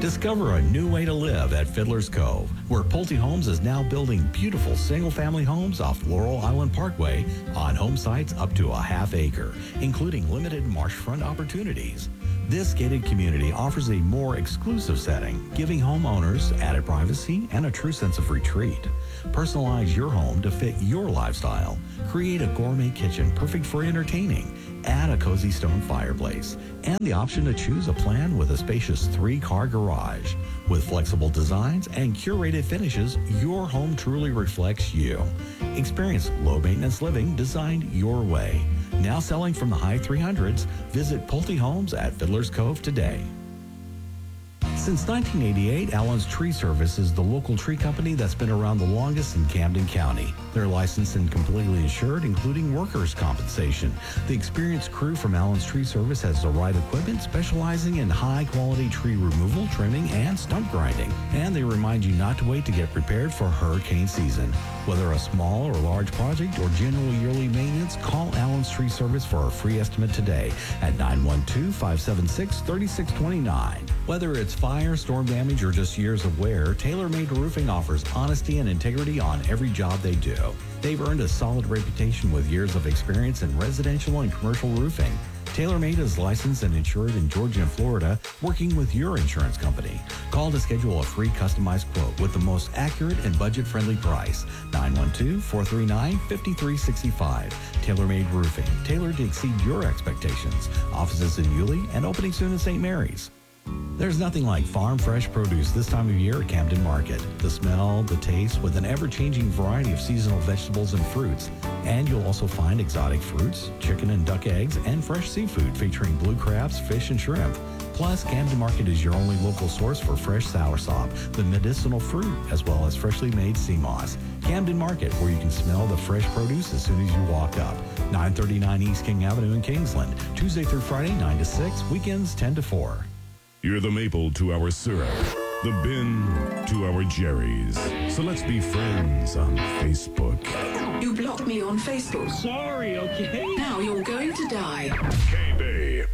Discover a new way to live at Fiddler's Cove, where Pulte Homes is now building beautiful single-family homes off Laurel Island Parkway on home sites up to a half acre, including limited marshfront opportunities. This gated community offers a more exclusive setting, giving homeowners added privacy and a true sense of retreat. Personalize your home to fit your lifestyle. Create a gourmet kitchen perfect for entertaining. Add a cozy stone fireplace and the option to choose a plan with a spacious 3-car garage. With flexible designs and curated finishes, your home truly reflects you. Experience low-maintenance living designed your way. Now selling from the high 300s, visit Pulte Homes at Fiddler's Cove today. Since 1988, Allen's Tree Service is the local tree company that's been around the longest in Camden County. They're licensed and completely insured, including workers' compensation. The experienced crew from Allen's Tree Service has the right equipment, specializing in high-quality tree removal, trimming, and stump grinding. And they remind you not to wait to get prepared for hurricane season. Whether a small or large project or general yearly maintenance, call Allen's Tree Service for a free estimate today at 912-576-3629. Whether it's fire, storm damage, or just years of wear, TaylorMade Roofing offers honesty and integrity on every job they do. They've earned a solid reputation with years of experience in residential and commercial roofing. TaylorMade is licensed and insured in Georgia and Florida, working with your insurance company. Call to schedule a free customized quote with the most accurate and budget-friendly price. 912-439-5365. TaylorMade Roofing, tailored to exceed your expectations. Offices in Yulee and opening soon in St. Mary's. There's nothing like farm fresh produce this time of year at Camden Market. The smell, the taste, with an ever-changing variety of seasonal vegetables and fruits. And you'll also find exotic fruits, chicken and duck eggs, and fresh seafood featuring blue crabs, fish, and shrimp. Plus, Camden Market is your only local source for fresh soursop, the medicinal fruit, as well as freshly made sea moss. Camden Market, where you can smell the fresh produce as soon as you walk up. 939 East King Avenue in Kingsland. Tuesday through Friday, 9 to 6. Weekends, 10 to 4. You're the maple to our syrup, the bin to our Jerry's. So let's be friends on Facebook. You blocked me on Facebook. Sorry, okay? Now you're going to die. K-Bay.